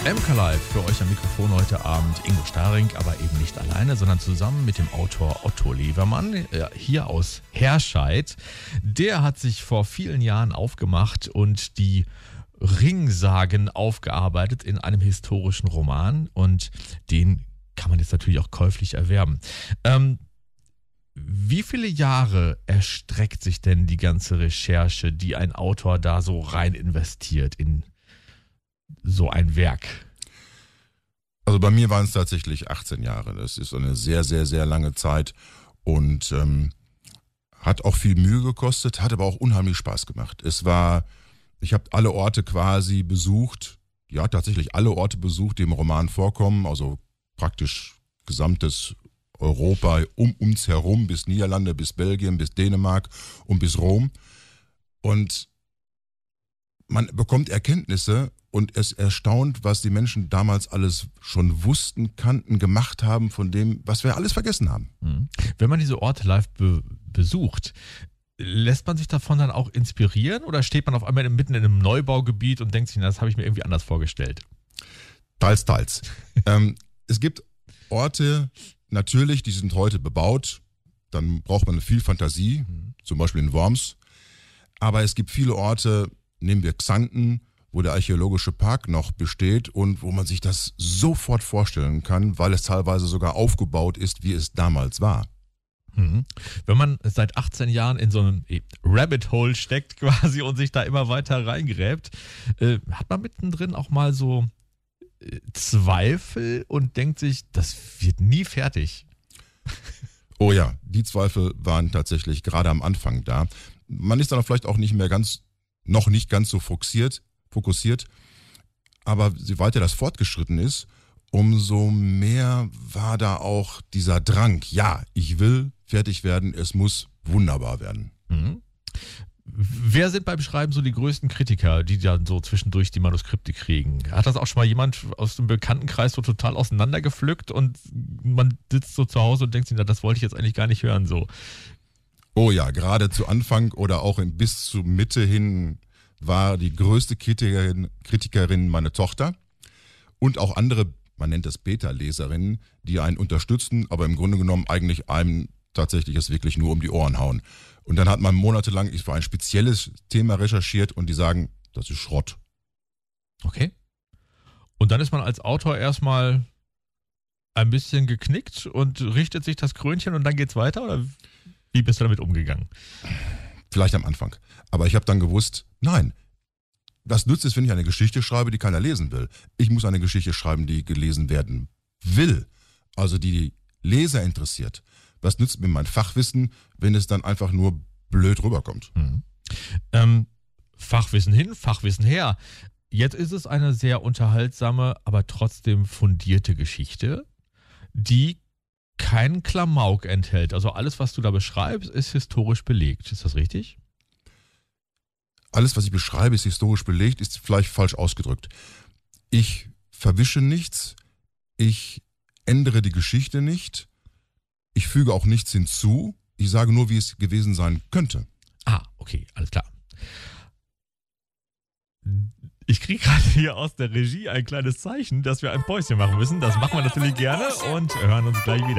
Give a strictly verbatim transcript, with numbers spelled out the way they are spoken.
M K Live für euch am Mikrofon heute Abend Ingo Staring, aber eben nicht alleine, sondern zusammen mit dem Autor Otto Levermann, äh, hier aus Herscheid. Der hat sich vor vielen Jahren aufgemacht und die Ringsagen aufgearbeitet in einem historischen Roman, und den kann man jetzt natürlich auch käuflich erwerben. Ähm, wie viele Jahre erstreckt sich denn die ganze Recherche, die ein Autor da so rein investiert in so ein Werk? Also bei mir waren es tatsächlich achtzehn Jahre. Das ist eine sehr, sehr, sehr lange Zeit und ähm, hat auch viel Mühe gekostet, hat aber auch unheimlich Spaß gemacht. Es war, ich habe alle Orte quasi besucht, ja tatsächlich alle Orte besucht, die im Roman vorkommen, also praktisch gesamtes Europa um uns herum, bis Niederlande, bis Belgien, bis Dänemark und bis Rom. Und man bekommt Erkenntnisse und es erstaunt, was die Menschen damals alles schon wussten, kannten, gemacht haben, von dem, was wir alles vergessen haben. Wenn man diese Orte live be- besucht, lässt man sich davon dann auch inspirieren oder steht man auf einmal mitten in einem Neubaugebiet und denkt sich, na, das habe ich mir irgendwie anders vorgestellt? Teils, teils. ähm, es gibt Orte, natürlich, die sind heute bebaut, dann braucht man viel Fantasie, mhm. zum Beispiel in Worms, aber es gibt viele Orte, nehmen wir Xanten, wo der archäologische Park noch besteht und wo man sich das sofort vorstellen kann, weil es teilweise sogar aufgebaut ist, wie es damals war. Mhm. Wenn man seit achtzehn Jahren in so einem Rabbit Hole steckt quasi und sich da immer weiter reingräbt, äh, hat man mittendrin auch mal so äh, Zweifel und denkt sich, das wird nie fertig. Oh ja, die Zweifel waren tatsächlich gerade am Anfang da. Man ist dann vielleicht auch nicht mehr ganz noch nicht ganz so fokussiert, fokussiert, aber je weiter das fortgeschritten ist, umso mehr war da auch dieser Drang, ja, ich will fertig werden, es muss wunderbar werden. Mhm. Wer sind beim Schreiben so die größten Kritiker, die dann so zwischendurch die Manuskripte kriegen? Hat das auch schon mal jemand aus dem Bekanntenkreis so total auseinandergepflückt und man sitzt so zu Hause und denkt sich, na, das wollte ich jetzt eigentlich gar nicht hören, so? Oh ja, gerade zu Anfang oder auch in, bis zur Mitte hin war die größte Kritikerin, Kritikerin meine Tochter und auch andere, man nennt es Beta-Leserinnen, die einen unterstützen, aber im Grunde genommen eigentlich einem tatsächlich es wirklich nur um die Ohren hauen. Und dann hat man monatelang ich für ein spezielles Thema recherchiert und die sagen, das ist Schrott. Okay. Und dann ist man als Autor erstmal ein bisschen geknickt und richtet sich das Krönchen und dann geht's weiter, oder wie bist du damit umgegangen? Vielleicht am Anfang. Aber ich habe dann gewusst, nein, was nützt es, wenn ich eine Geschichte schreibe, die keiner lesen will? Ich muss eine Geschichte schreiben, die gelesen werden will, also die die Leser interessiert. Was nützt mir mein Fachwissen, wenn es dann einfach nur blöd rüberkommt? Mhm. Ähm, Fachwissen hin, Fachwissen her. Jetzt ist es eine sehr unterhaltsame, aber trotzdem fundierte Geschichte, die keinen Klamauk enthält. Also alles, was du da beschreibst, ist historisch belegt. Ist das richtig? Alles, was ich beschreibe, ist historisch belegt, ist vielleicht falsch ausgedrückt. Ich verwische nichts, ich ändere die Geschichte nicht, ich füge auch nichts hinzu, ich sage nur, wie es gewesen sein könnte. Ah, okay, alles klar. Ich kriege gerade hier aus der Regie ein kleines Zeichen, dass wir ein Päuschen machen müssen. Das machen wir natürlich gerne und hören uns gleich wieder.